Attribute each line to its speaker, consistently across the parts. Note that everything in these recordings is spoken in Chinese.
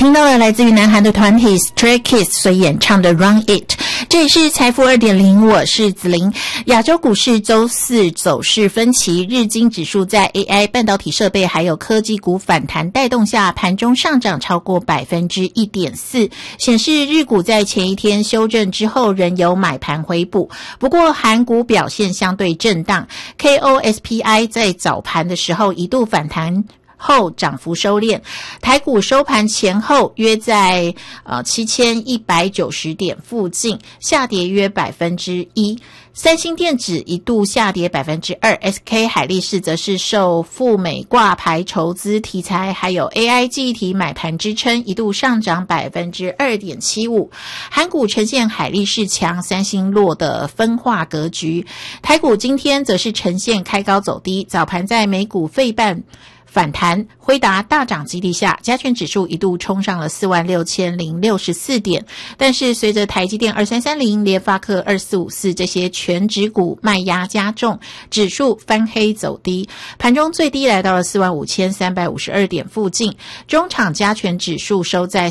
Speaker 1: 听到了来自于南韩的团体 Stray Kids 所演唱的 Run It。 这里是财富 2.0， 我是子琳。亚洲股市周四走势分歧，日经指数在 AI 半导体设备还有科技股反弹带动下，盘中上涨超过 1.4%， 显示日股在前一天修正之后仍有买盘回补。不过韩股表现相对震荡， KOSPI 在早盘的时候一度反弹后涨幅收敛，台股收盘前后约在7190点附近，下跌约 1%。三星电子一度下跌 2%， SK 海力士则是受赴美挂牌筹资题材还有 AI 记忆体买盘支撑，一度上涨 2.75%。 韩股呈现海力士强三星弱的分化格局，台股今天则是呈现开高走低，早盘在美股费半反弹，辉达大涨激励下，加权指数一度冲上了 46,064 点，但是随着台积电2330、联发科2454这些全指股卖压加重，指数翻黑走低，盘中最低来到了 45,352 点附近，中场加权指数收在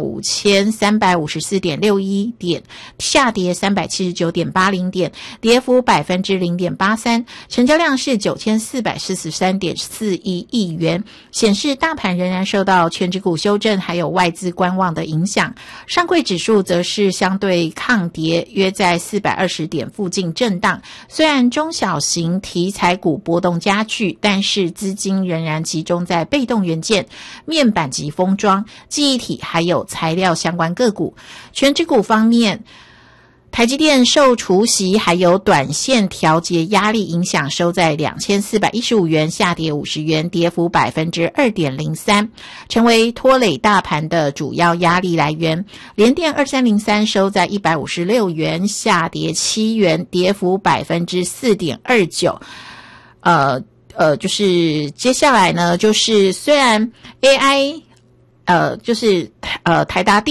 Speaker 1: 45,354.61 点，下跌 379.80 点，跌幅 0.83%， 成交量是 9,443.41 亿元，显示大盘仍然受到全指股修正还有外资观望的影响。上柜指数则是相对抗跌，约在420点附近震荡。虽然中小型题材股波动加剧，但是资金仍然集中在被动元件、面板及封装、记忆体还有材料相关个股。全指股方面，台积电受除息还有短线调节压力影响，收在 2,415 元，下跌50元，跌幅 2.03%， 成为拖累大盘的主要压力来源。联电2303收在156元，下跌7元，跌幅 4.29%。就是接下来呢，就是虽然 AI就是台达电